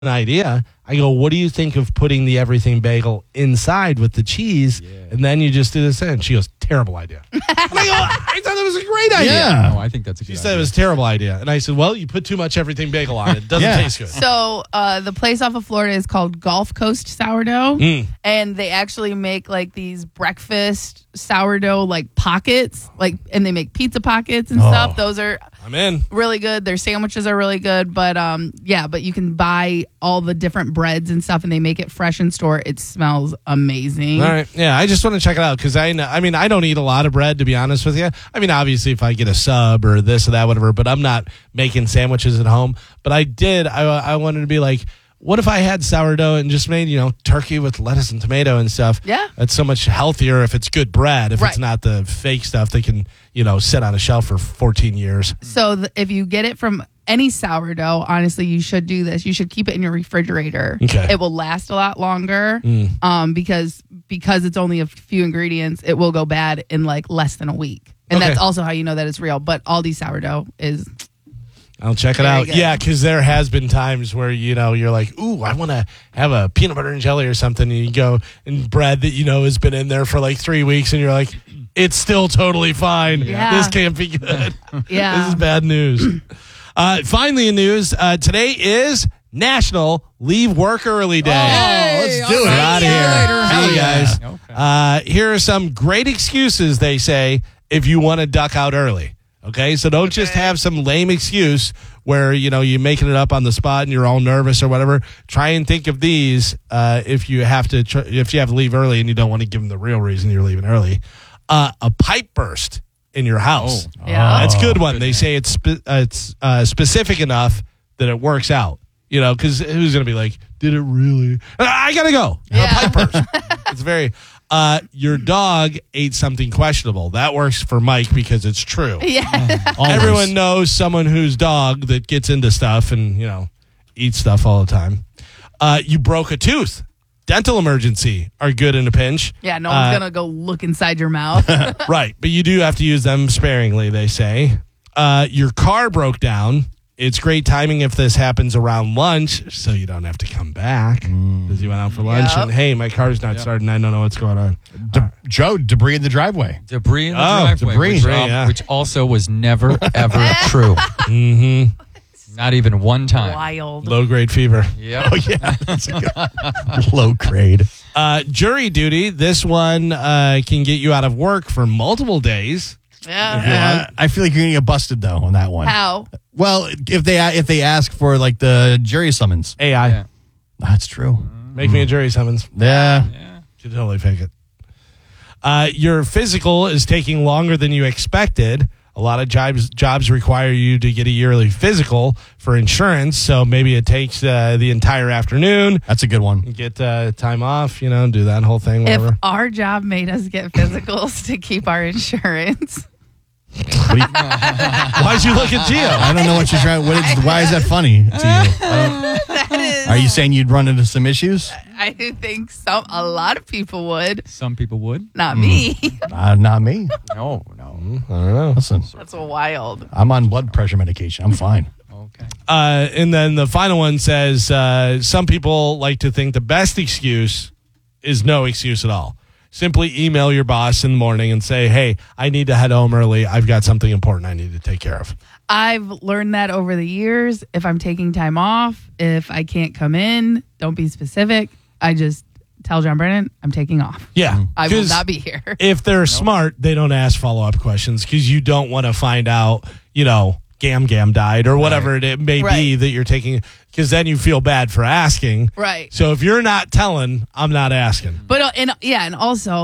an idea. I go, what do you think of putting the everything bagel inside with the cheese? Yeah. And then you just do this in. She goes, terrible idea. And I go, I thought it was a great idea. Yeah. No, I think that's a good idea. She said it was a terrible idea. And I said, well, you put too much everything bagel on it. It doesn't taste good. So the place off of Florida is called Gulf Coast Sourdough. And they actually make like these breakfast sourdough like pockets, and they make pizza pockets and stuff. Those are I'm in. Really good. Their sandwiches are really good. But but you can buy all the different breads and stuff and they make it fresh in store. It smells amazing. All right. Yeah, I just want to check it out because I don't eat a lot of bread, to be honest with you. I mean, obviously, if I get a sub or this or that, whatever, but I'm not making sandwiches at home. But I wanted to be like, what if I had sourdough and just made, turkey with lettuce and tomato and stuff? Yeah. That's so much healthier if it's good bread, if it's not the fake stuff that can, sit on a shelf for 14 years. So if you get it from any sourdough, honestly, you should do this. You should keep it in your refrigerator. Okay. It will last a lot longer because it's only a few ingredients. It will go bad in like less than a week. And that's also how you know that it's real. But Aldi sourdough is... I'll check it out. Good. Yeah, because there has been times where, you're like, ooh, I want to have a peanut butter and jelly or something. And you go and bread that, has been in there for like 3 weeks. And you're like, it's still totally fine. Yeah. This can't be good. This is bad news. Finally in news, today is National Leave Work Early Day. Let's do it. We're out of here. Hey, guys. Okay. Here are some great excuses, they say, if you want to duck out early. Okay, so don't just have some lame excuse where, you're making it up on the spot and you're all nervous or whatever. Try and think of these if you have to leave early and you don't want to give them the real reason you're leaving early. A pipe burst in your house. That's a good one. They say it's specific enough that it works out. Because who's going to be like, did it really? I got to go. A pipe burst. It's very... your dog ate something questionable. That works for Mike because it's true. Yeah. Everyone knows someone whose dog that gets into stuff and, eats stuff all the time. You broke a tooth. Dental emergency are good in a pinch. Yeah, no one's going to go look inside your mouth. Right, but you do have to use them sparingly, they say. Your car broke down. It's great timing if this happens around lunch, so you don't have to come back because you went out for lunch and, hey, my car's not starting. I don't know what's going on. Joe, debris in the driveway. Debris in the driveway. Which also was never, ever true. Mm-hmm. Not even one time. Wild. Low-grade fever. Yep. Oh, yeah. That's a good low-grade. Jury duty. This one can get you out of work for multiple days. Yeah. I feel like you're going to get busted, though, on that one. How? Well, if they ask for, like, the jury summons. AI. Yeah. That's true. Make me a jury summons. Yeah. Yeah. You totally fake it. Your physical is taking longer than you expected. A lot of jobs require you to get a yearly physical for insurance, so maybe it takes the entire afternoon. That's a good one. Get time off, do that whole thing, whatever. If our job made us get physicals to keep our insurance... Why'd you look at Gio? I don't know what you're trying. Why is that funny to you? Are you saying you'd run into some issues? I think a lot of people would. Some people would. Not me. Not me. No. I don't know. Listen, That's wild. I'm on blood pressure medication. I'm fine. Okay. And then the final one says some people like to think the best excuse is no excuse at all. Simply email your boss in the morning and say, hey, I need to head home early. I've got something important I need to take care of. I've learned that over the years. If I'm taking time off, if I can't come in, don't be specific. I just tell John Brennan I'm taking off. Yeah. I will not be here. If they're smart, they don't ask follow-up questions because you don't want to find out, Gam died or whatever it may be that you're taking, because then you feel bad for asking. Right. So if you're not telling, I'm not asking. But and also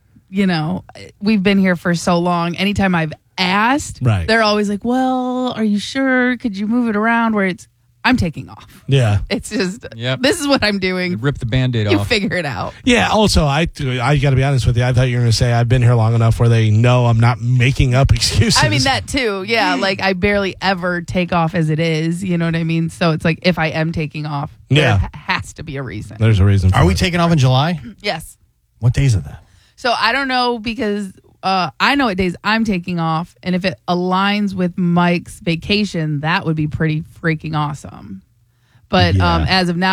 we've been here for so long. Anytime I've asked, they're always like, "Well, are you sure? Could you move it around?" Where I'm taking off. Yeah. It's just this is what I'm doing. Rip the Band-Aid off. You figure it out. Yeah. Also, I got to be honest with you. I thought you were going to say I've been here long enough where they know I'm not making up excuses. I mean, that too. Yeah. Like I barely ever take off as it is. You know what I mean? So it's like if I am taking off, there has to be a reason. There's a reason for Are we taking off in July? Yes. What days are that? So I don't know because I know what days I'm taking off. And if it aligns with Mike's vacation, that would be pretty freaking awesome. But Yeah. as of now,